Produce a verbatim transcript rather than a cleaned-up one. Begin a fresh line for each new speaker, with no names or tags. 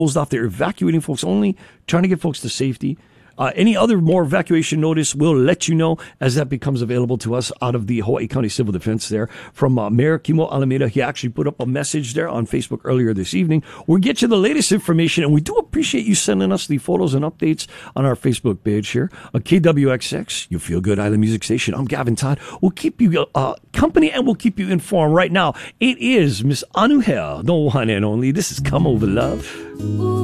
closed off. They're evacuating folks only, trying to get folks to safety. Uh, any other more evacuation notice, we'll let you know as that becomes available to us out of the Hawaii County Civil Defense there. From uh, Mayor Kimo Alameda, he actually put up a message there on Facebook earlier this evening. We'll get you the latest information, and we do appreciate you sending us the photos and updates on our Facebook page here. On K W X X, you feel good Island Music Station. I'm Gavin Todd. We'll keep you uh, company, and we'll keep you informed. Right now, it is Miss Anuhel, the one and only. This is Come Over Love.